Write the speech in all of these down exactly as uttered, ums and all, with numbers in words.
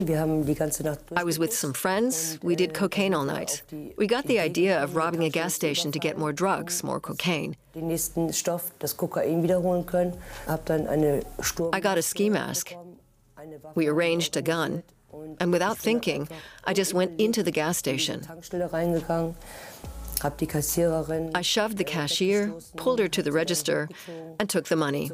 I was with some friends. We did cocaine all night. We got the idea of robbing a gas station to get more drugs, more cocaine. I got a ski mask. We arranged a gun. And without thinking, I just went into the gas station. I shoved the cashier, pulled her to the register, and took the money.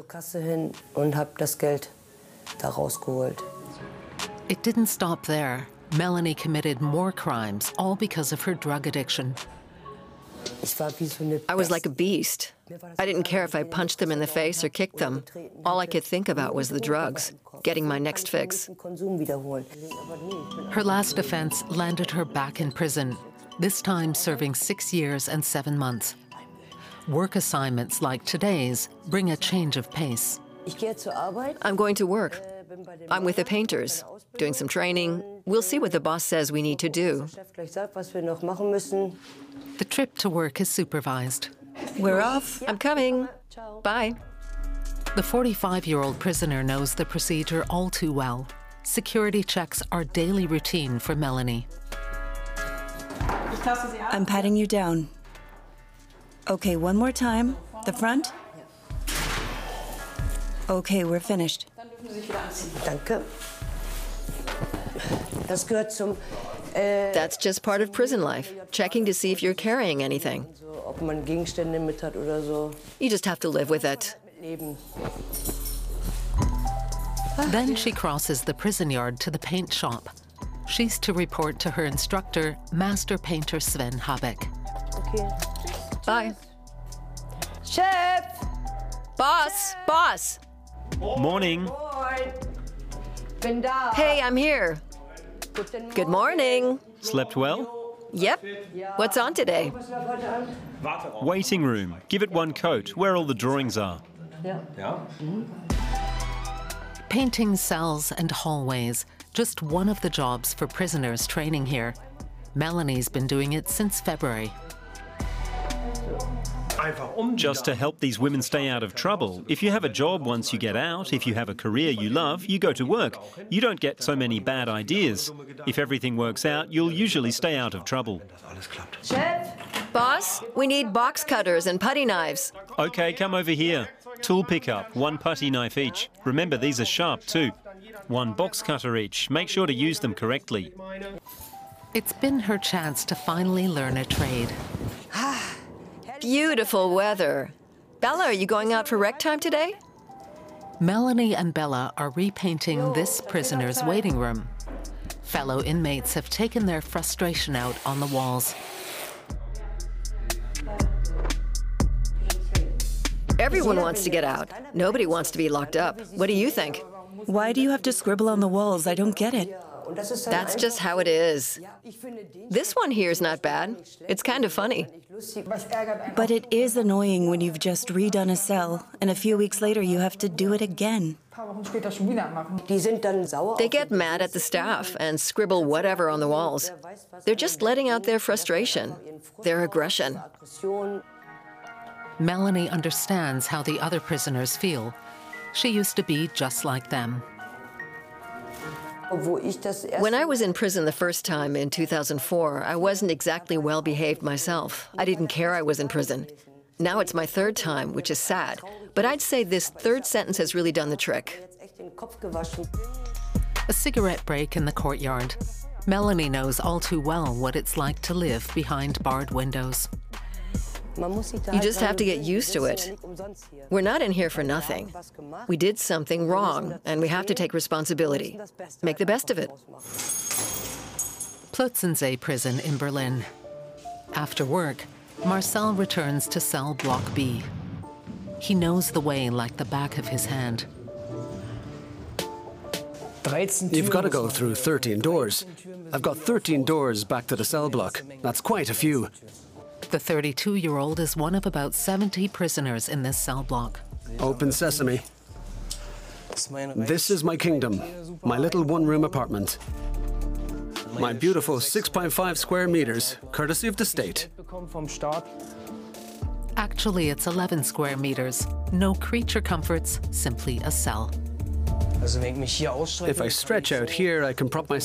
It didn't stop there. Melanie committed more crimes, all because of her drug addiction. I was like a beast. I didn't care if I punched them in the face or kicked them. All I could think about was the drugs, getting my next fix. Her last offense landed her back in prison, this time serving six years and seven months. Work assignments like today's bring a change of pace. I'm going to work. I'm with the painters, doing some training. We'll see what the boss says we need to do. The trip to work is supervised. We're off. I'm coming. Bye. The forty-five-year-old prisoner knows the procedure all too well. Security checks are daily routine for Melanie. I'm patting you down. Okay, one more time. The front. Okay, we're finished. That's just part of prison life, checking to see if you're carrying anything. You just have to live with it. Then she crosses the prison yard to the paint shop. She's to report to her instructor, Master Painter Sven Habeck. Okay. Bye. Chef! Boss! Boss! Morning. Hey, I'm here. Good morning. Slept well? Yep. What's on today? Waiting room. Give it one coat, where all the drawings are. Painting cells and hallways, just one of the jobs for prisoners training here. Melanie's been doing it since February. Just to help these women stay out of trouble. If you have a job once you get out, if you have a career you love, you go to work. You don't get so many bad ideas. If everything works out, you'll usually stay out of trouble. Chef? Boss, we need box cutters and putty knives. Okay, come over here. Tool pickup, one putty knife each. Remember, these are sharp too. One box cutter each. Make sure to use them correctly. It's been her chance to finally learn a trade. Beautiful weather. Bella, are you going out for rec time today? Melanie and Bella are repainting this prisoner's waiting room. Fellow inmates have taken their frustration out on the walls. Everyone wants to get out. Nobody wants to be locked up. What do you think? Why do you have to scribble on the walls? I don't get it. That's just how it is. This one here is not bad. It's kind of funny. But it is annoying when you've just redone a cell, and a few weeks later you have to do it again. They get mad at the staff and scribble whatever on the walls. They're just letting out their frustration, their aggression. Melanie understands how the other prisoners feel. She used to be just like them. When I was in prison the first time in two thousand four, I wasn't exactly well behaved myself. I didn't care I was in prison. Now it's my third time, which is sad. But I'd say this third sentence has really done the trick. A cigarette break in the courtyard. Melanie knows all too well what it's like to live behind barred windows. You just have to get used to it. We're not in here for nothing. We did something wrong, and we have to take responsibility. Make the best of it. Plötzensee prison in Berlin. After work, Marcel returns to cell block B. He knows the way like the back of his hand. You've got to go through thirteen doors. I've got thirteen doors back to the cell block. That's quite a few. The thirty-two-year-old is one of about seventy prisoners in this cell block. Open sesame. This is my kingdom, my little one-room apartment. My beautiful six point five square meters, courtesy of the state. Actually, it's eleven square meters. No creature comforts, simply a cell. If I stretch out here, I can prop myself